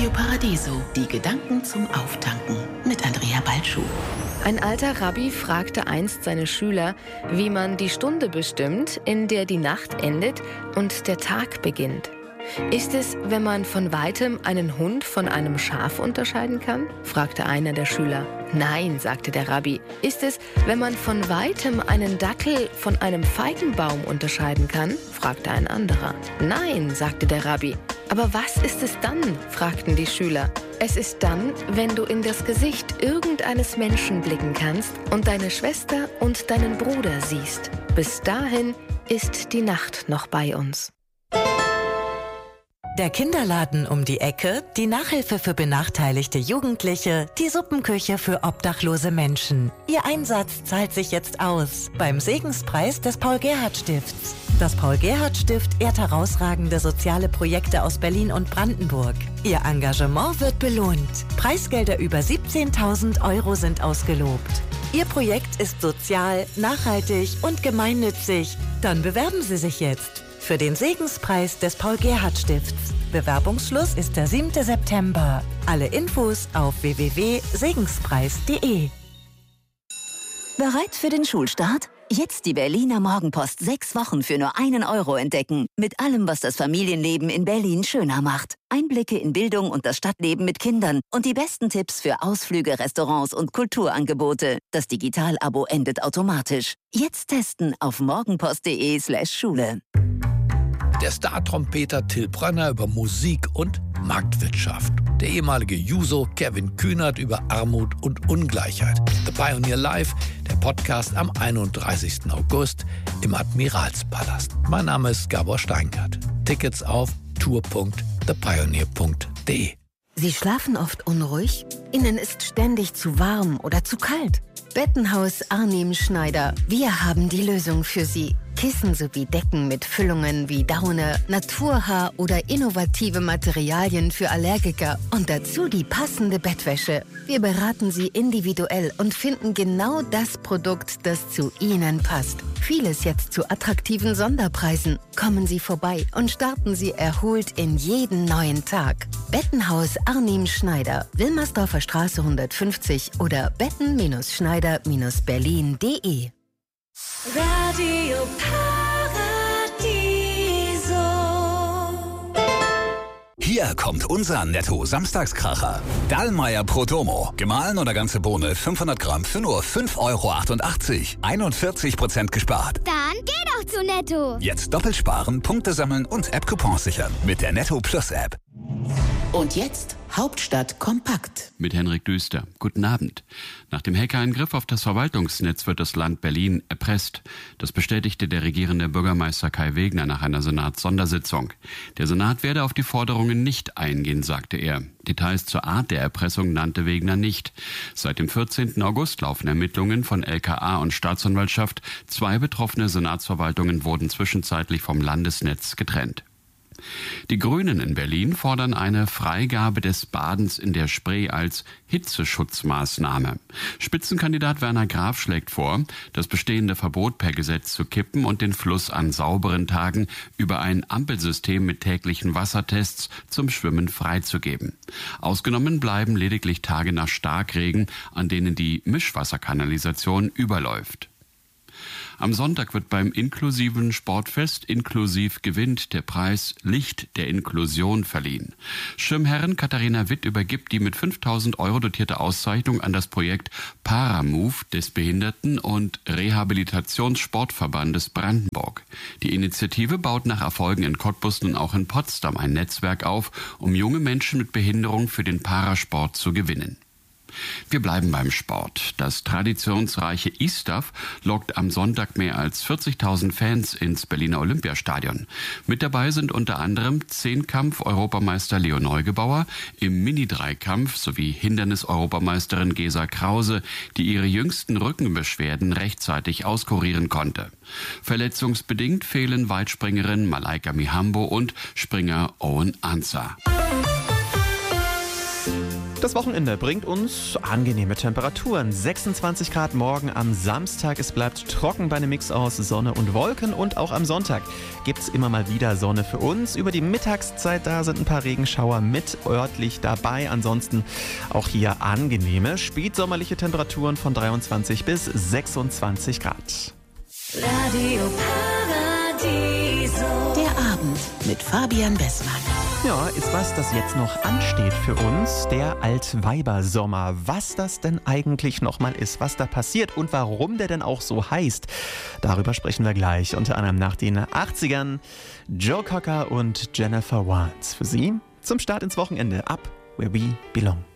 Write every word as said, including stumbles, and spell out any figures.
Radio Paradiso, die Gedanken zum Auftanken mit Andrea Balschuh. Ein alter Rabbi fragte einst seine Schüler, wie man die Stunde bestimmt, in der die Nacht endet und der Tag beginnt. Ist es, wenn man von weitem einen Hund von einem Schaf unterscheiden kann? Fragte einer der Schüler. Nein, sagte der Rabbi. Ist es, wenn man von weitem einen Dackel von einem Feigenbaum unterscheiden kann? Fragte ein anderer. Nein, sagte der Rabbi. Aber was ist es dann? Fragten die Schüler. Es ist dann, wenn du in das Gesicht irgendeines Menschen blicken kannst und deine Schwester und deinen Bruder siehst. Bis dahin ist die Nacht noch bei uns. Der Kinderladen um die Ecke, die Nachhilfe für benachteiligte Jugendliche, die Suppenküche für obdachlose Menschen. Ihr Einsatz zahlt sich jetzt aus beim Segenspreis des Paul-Gerhardt-Stifts. Das Paul-Gerhardt-Stift ehrt herausragende soziale Projekte aus Berlin und Brandenburg. Ihr Engagement wird belohnt. Preisgelder über siebzehntausend Euro sind ausgelobt. Ihr Projekt ist sozial, nachhaltig und gemeinnützig. Dann bewerben Sie sich jetzt für den Segenspreis des Paul-Gerhardt-Stifts. Bewerbungsschluss ist der siebte September. Alle Infos auf w w w punkt segenspreis punkt de. Bereit für den Schulstart? Jetzt die Berliner Morgenpost sechs Wochen für nur einen Euro entdecken. Mit allem, was das Familienleben in Berlin schöner macht. Einblicke in Bildung und das Stadtleben mit Kindern und die besten Tipps für Ausflüge, Restaurants und Kulturangebote. Das Digital-Abo endet automatisch. Jetzt testen auf morgenpost.de slash Schule. Der Star-Trompeter Till Brönner über Musik und Marktwirtschaft. Der ehemalige Juso Kevin Kühnert über Armut und Ungleichheit. The Pioneer Live, der Podcast am einunddreißigsten August im Admiralspalast. Mein Name ist Gabor Steingart. Tickets auf tour punkt the pioneer punkt de. Sie schlafen oft unruhig? Ihnen ist ständig zu warm oder zu kalt? Bettenhaus Arnim Schneider. Wir haben die Lösung für Sie. Kissen sowie Decken mit Füllungen wie Daune, Naturhaar oder innovative Materialien für Allergiker und dazu die passende Bettwäsche. Wir beraten Sie individuell und finden genau das Produkt, das zu Ihnen passt. Vieles jetzt zu attraktiven Sonderpreisen. Kommen Sie vorbei und starten Sie erholt in jeden neuen Tag. Bettenhaus Arnim Schneider, Wilmersdorfer Straße hundertfünfzig oder betten-schneider berlin punkt de. Radio Paradiso. Hier kommt unser Netto-Samstagskracher. Dallmayr Prodomo. Gemahlen oder ganze Bohne fünfhundert Gramm für nur fünf Euro achtundachtzig. einundvierzig Prozent gespart. Dann geh doch zu Netto. Jetzt doppelt sparen, Punkte sammeln und App-Coupons sichern mit der Netto Plus App. Und jetzt Hauptstadt kompakt. Mit Henrik Düster. Guten Abend. Nach dem Hackerangriff auf das Verwaltungsnetz wird das Land Berlin erpresst. Das bestätigte der regierende Bürgermeister Kai Wegner nach einer Senats-Sondersitzung. Der Senat werde auf die Forderungen nicht eingehen, sagte er. Details zur Art der Erpressung nannte Wegner nicht. Seit dem vierzehnten August laufen Ermittlungen von L K A und Staatsanwaltschaft. Zwei betroffene Senatsverwaltungen wurden zwischenzeitlich vom Landesnetz getrennt. Die Grünen in Berlin fordern eine Freigabe des Badens in der Spree als Hitzeschutzmaßnahme. Spitzenkandidat Werner Graf schlägt vor, das bestehende Verbot per Gesetz zu kippen und den Fluss an sauberen Tagen über ein Ampelsystem mit täglichen Wassertests zum Schwimmen freizugeben. Ausgenommen bleiben lediglich Tage nach Starkregen, an denen die Mischwasserkanalisation überläuft. Am Sonntag wird beim inklusiven Sportfest Inklusiv gewinnt der Preis Licht der Inklusion verliehen. Schirmherrin Katharina Witt übergibt die mit fünftausend Euro dotierte Auszeichnung an das Projekt Paramove des Behinderten- und Rehabilitationssportverbandes Brandenburg. Die Initiative baut nach Erfolgen in Cottbus nun auch in Potsdam ein Netzwerk auf, um junge Menschen mit Behinderung für den Parasport zu gewinnen. Wir bleiben beim Sport. Das traditionsreiche Istaf lockt am Sonntag mehr als vierzigtausend Fans ins Berliner Olympiastadion. Mit dabei sind unter anderem Zehnkampf-Europameister Leo Neugebauer, im Mini-Dreikampf sowie Hindernis-Europameisterin Gesa Krause, die ihre jüngsten Rückenbeschwerden rechtzeitig auskurieren konnte. Verletzungsbedingt fehlen Weitspringerin Malaika Mihambo und Springer Owen Ansah. Das Wochenende bringt uns angenehme Temperaturen. sechsundzwanzig Grad morgen am Samstag. Es bleibt trocken bei einem Mix aus Sonne und Wolken. Und auch am Sonntag gibt es immer mal wieder Sonne für uns. Über die Mittagszeit, da sind ein paar Regenschauer mit örtlich dabei. Ansonsten auch hier angenehme, spätsommerliche Temperaturen von dreiundzwanzig bis sechsundzwanzig Grad. Radio Paradiso. Der Abend mit Fabian Bessmann. Ja, ist was, das jetzt noch ansteht für uns, der Altweibersommer. Was das denn eigentlich nochmal ist, was da passiert und warum der denn auch so heißt, darüber sprechen wir gleich. Unter anderem nach den achtzigern. Joe Cocker und Jennifer Warnes für Sie zum Start ins Wochenende. Up Where We Belong.